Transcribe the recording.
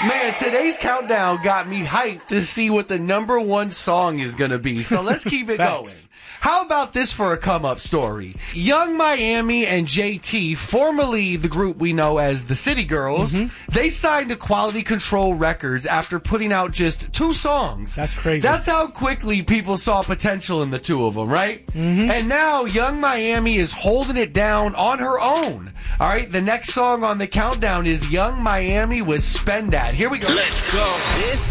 Man, today's countdown got me hyped to see what the number one song is going to be. So let's keep it going. How about this for a come-up story? Young Miami and JT, formerly the group we know as the City Girls, they signed to Quality Control Records after putting out just 2 songs. That's crazy. That's how quickly people saw potential in the two of them, right? And now Young Miami is holding it down on her own. All right, the next song on the countdown is Young Miami with Spend That. Here we go. Let's go. This